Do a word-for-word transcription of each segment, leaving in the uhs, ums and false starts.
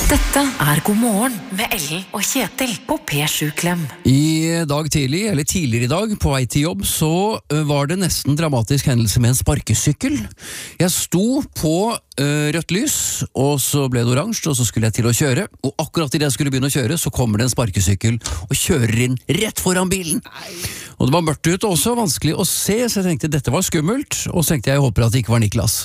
Dette er God morgen med Ellen og Kjetil på P sju Klem. I dag tidlig, eller tidligere i dag, på vei til jobb, så var det nesten dramatisk hendelse med en sparkesykkel. Jeg sto på uh, rødt lys, og så ble det oransje, og så skulle jeg til å kjøre. Og akkurat i det jeg skulle begynne å kjøre, så kommer det en sparkesykkel og kjører inn rett foran bilen. Og det var mørkt ute også, vanskelig å se, så jeg tenkte dette var skummelt, og så tenkte jeg, jeg håper at det ikke var Niklas.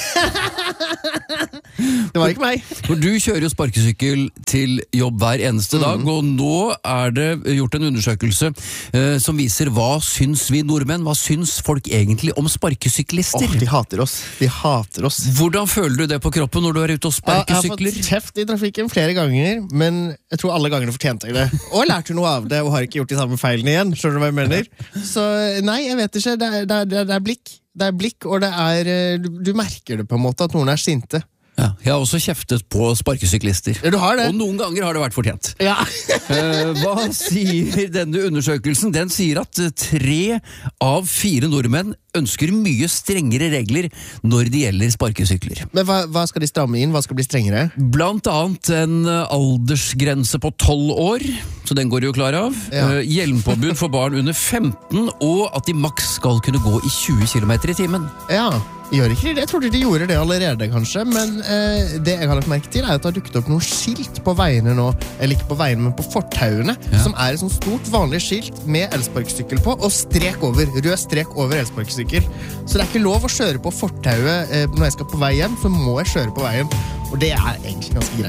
Det var ikke meg. For du kjører jo sparkesykkel til jobb hver eneste dag, mm. og nå er det gjort en undersøkelse eh, som viser hva syns vi nordmenn, hva syns folk egentlig om sparkesyklister? Åh, de hater oss. De hater oss. Hvordan føler du det på kroppen når du er ute og sparkesykler? Jeg har fått kjeft i trafikken flere ganger, men jeg tror alle gangene fortjente jeg det. Og lærte noe av det, og har ikke gjort de samme feilene igjen. Skjønner du hva jeg mener? Så nei, jeg vet ikke. Det er, det er, det er blikk. Det er blikk, og det er, du, du merker det på en måte at noen er sinte. Ja, jeg har også kjeftet på sparkesyklister. Ja, du har det. Og noen ganger har det vært fortjent. Ja. uh, hva sier denne undersøkelsen? Den sier at tre av fire nordmenn ønsker mye strengere regler når det gjelder sparkesykler. Men hva, hva skal de stramme inn? Hva skal bli strengere? Blant annet en aldersgrense på tolv år, så den går jo klar av. Ja. Uh, hjelmpåbud for barn under femten, og at de maks skal kunne gå i tjue kilometer i timen. Ja, gjør ikke det? Jeg trodde de gjorde det allerede, kanskje, men eh, det jeg har lagt merke til er at det har dukket opp noen skilt på veiene nå, eller ikke på veiene, men på fortauene, ja. Som er et sånt stort vanlig skilt med elsparkesykkel på, og strek over, rød strek over elsparkesykkel. Så det er ikke lov å kjøre på fortauet eh, når jeg skal på vei hjem, så må jeg kjøre på veien, og det er egentlig ganske greit.